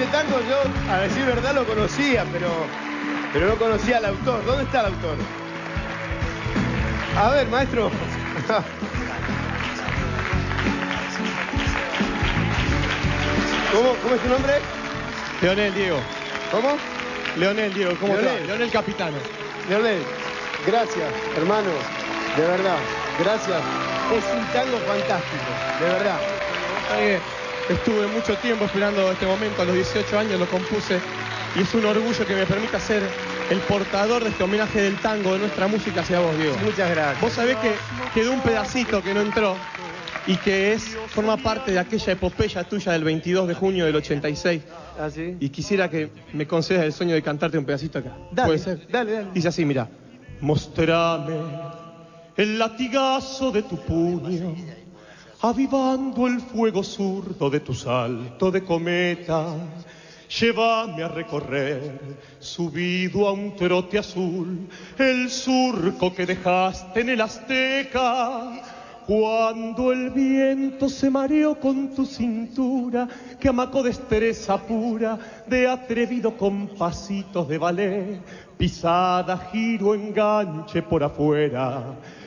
tango yo, a decir verdad, lo conocía, pero no conocía al autor. ¿Dónde está el autor? A ver, maestro. ¿Cómo es tu nombre? Leonel Diego. ¿Cómo? Leonel Diego, ¿cómo te va? Leonel. Leonel Capitano. Leonel, gracias, hermano. De verdad, gracias. Es un tango fantástico, de verdad. ¿Sabes qué? Estuve mucho tiempo esperando este momento, a los 18 años lo compuse y es un orgullo que me permita ser el portador de este homenaje del tango, de nuestra música hacia vos, Diego. Muchas gracias. Vos sabés que quedó un pedacito que no entró y que forma parte de aquella epopeya tuya del 22 de junio del 86. ¿Ah, sí? Y quisiera que me concedas el sueño de cantarte un pedacito acá. Dale, ¿Puede ser? dale. Dice así, mira. Mostrame el latigazo de tu puño, avivando el fuego zurdo de tu salto de cometa. Llévame a recorrer, subido a un trote azul, el surco que dejaste en el Azteca. Cuando el viento se mareó con tu cintura, que amacó destreza pura, de atrevido con pasitos de ballet, pisada, giro, enganche por afuera,